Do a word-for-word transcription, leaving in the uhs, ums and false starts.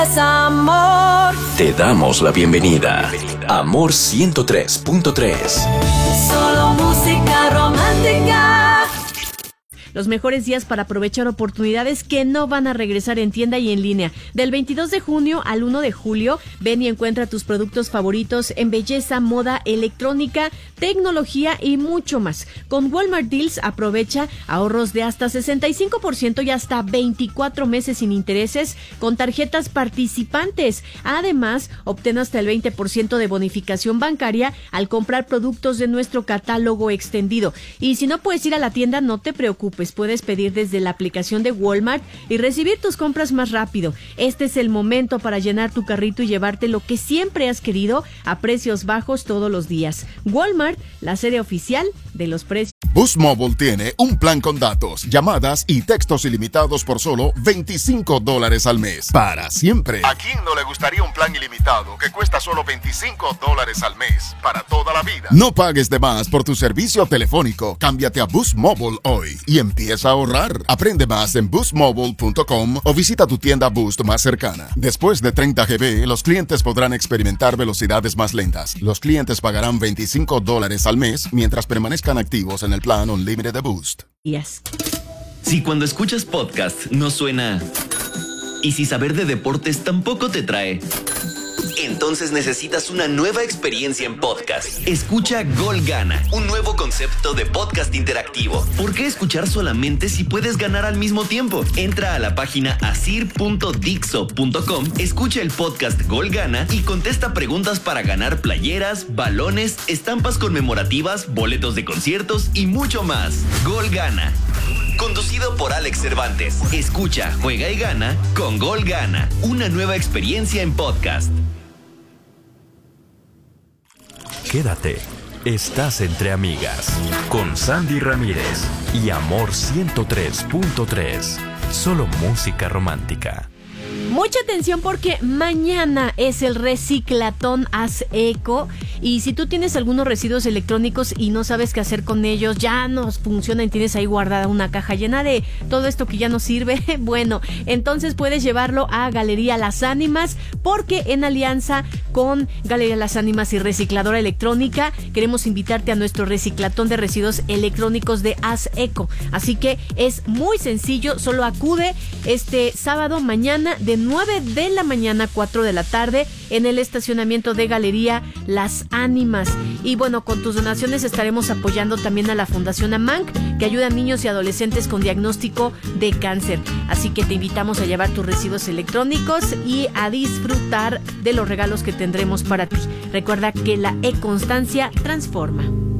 Amor. Te damos la bienvenida. Amor ciento tres punto tres. Solo música romántica. Los mejores días para aprovechar oportunidades que no van a regresar en tienda y en línea. Del veintidós de junio al uno de julio, ven y encuentra tus productos favoritos en belleza, moda, electrónica, tecnología y mucho más. Con Walmart Deals aprovecha ahorros de hasta sesenta y cinco por ciento y hasta veinticuatro meses sin intereses con tarjetas participantes. Además, obtén hasta el veinte por ciento de bonificación bancaria al comprar productos de nuestro catálogo extendido. Y si no puedes ir a la tienda, no te preocupes. Puedes pedir desde la aplicación de Walmart y recibir tus compras más rápido. Este es el momento para llenar tu carrito y llevarte lo que siempre has querido a precios bajos todos los días. Walmart, la sede oficial de los precios. Boost Mobile tiene un plan con datos, llamadas y textos ilimitados por solo veinticinco dólares al mes. Para siempre. ¿A quién no le gustaría un plan ilimitado que cuesta solo veinticinco dólares al mes? Para toda la vida. No pagues de más por tu servicio telefónico. Cámbiate a Boost Mobile hoy y empieza a ahorrar. Aprende más en boost mobile punto com o visita tu tienda Boost más cercana. Después de treinta gigabytes, los clientes podrán experimentar velocidades más lentas. Los clientes pagarán veinticinco dólares al mes mientras permanezcan activos en el plan Unlimited de Boost. Yes. Si cuando escuchas podcast no suena y si saber de deportes tampoco te trae, entonces necesitas una nueva experiencia en podcast. Escucha Gol Gana, un nuevo concepto de podcast interactivo. ¿Por qué escuchar solamente si puedes ganar al mismo tiempo? Entra a la página asir punto dixo punto com, escucha el podcast Gol Gana y contesta preguntas para ganar playeras, balones, estampas conmemorativas, boletos de conciertos y mucho más. Gol Gana. Conducido por Alex Cervantes. Escucha, juega y gana con Gol Gana. Una nueva experiencia en podcast. Quédate. Estás entre amigas. Con Sandy Ramírez y Amor ciento tres punto tres. Solo música romántica. Mucha atención porque mañana es el Reciclatón Haz Eco y si tú tienes algunos residuos electrónicos y no sabes qué hacer con ellos, ya no funcionan, tienes ahí guardada una caja llena de todo esto que ya no sirve, bueno, entonces puedes llevarlo a Galería Las Ánimas porque en alianza con Galería Las Ánimas y Recicladora Electrónica queremos invitarte a nuestro Reciclatón de Residuos Electrónicos de Haz Eco, así que es muy sencillo, solo acude este sábado mañana de nueve de la mañana a cuatro de la tarde en el estacionamiento de Galería Las Ánimas. Y bueno, con tus donaciones estaremos apoyando también a la Fundación AMANC, que ayuda a niños y adolescentes con diagnóstico de cáncer. Así que te invitamos a llevar tus residuos electrónicos y a disfrutar de los regalos que tendremos para ti. Recuerda que la e-constancia transforma.